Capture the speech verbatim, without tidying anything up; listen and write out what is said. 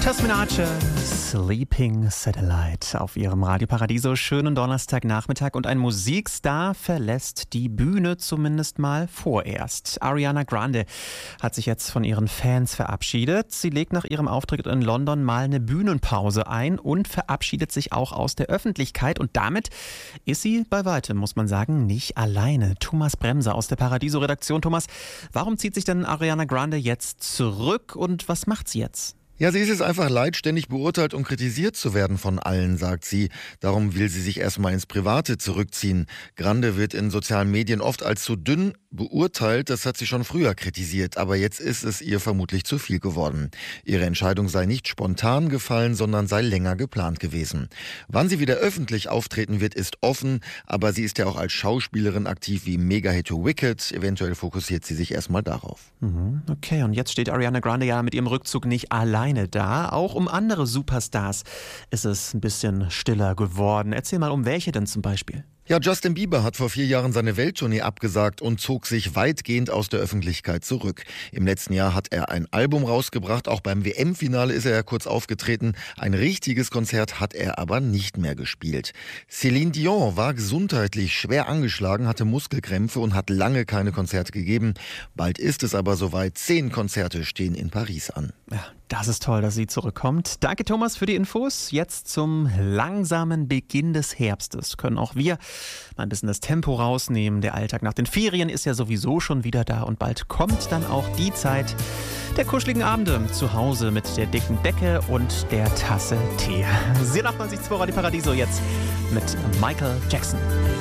Jasmine Archer, Sleeping Satellite auf ihrem Radio Paradiso. Schönen Donnerstagnachmittag und ein Musikstar verlässt die Bühne zumindest mal vorerst. Ariana Grande hat sich jetzt von ihren Fans verabschiedet. Sie legt nach ihrem Auftritt in London mal eine Bühnenpause ein und verabschiedet sich auch aus der Öffentlichkeit. Und damit ist sie bei weitem, muss man sagen, nicht alleine. Thomas Bremser aus der Paradiso-Redaktion. Thomas, warum zieht sich denn Ariana Grande jetzt zurück und was macht sie jetzt? Ja, sie ist es einfach leid, ständig beurteilt und kritisiert zu werden von allen, sagt sie. Darum will sie sich erstmal ins Private zurückziehen. Grande wird in sozialen Medien oft als zu dünn beurteilt. Das hat sie schon früher kritisiert. Aber jetzt ist es ihr vermutlich zu viel geworden. Ihre Entscheidung sei nicht spontan gefallen, sondern sei länger geplant gewesen. Wann sie wieder öffentlich auftreten wird, ist offen. Aber sie ist ja auch als Schauspielerin aktiv wie Mega-Hit Wicked. Eventuell fokussiert sie sich erstmal darauf. Okay, und jetzt steht Ariana Grande ja mit ihrem Rückzug nicht allein da. Auch um andere Superstars ist es ein bisschen stiller geworden. Erzähl mal, um welche denn zum Beispiel? Ja, Justin Bieber hat vor vier Jahren seine Welttournee abgesagt und zog sich weitgehend aus der Öffentlichkeit zurück. Im letzten Jahr hat er ein Album rausgebracht, auch beim W M-Finale ist er ja kurz aufgetreten. Ein richtiges Konzert hat er aber nicht mehr gespielt. Céline Dion war gesundheitlich schwer angeschlagen, hatte Muskelkrämpfe und hat lange keine Konzerte gegeben. Bald ist es aber soweit, zehn Konzerte stehen in Paris an. Ja, das ist toll, dass sie zurückkommt. Danke, Thomas, für die Infos. Jetzt zum langsamen Beginn des Herbstes können auch wir mal ein bisschen das Tempo rausnehmen. Der Alltag nach den Ferien ist ja sowieso schon wieder da und bald kommt dann auch die Zeit der kuscheligen Abende zu Hause mit der dicken Decke und der Tasse Tee. Sie achtundneunzig Komma zwei Radio Paradiso jetzt mit Michael Jackson.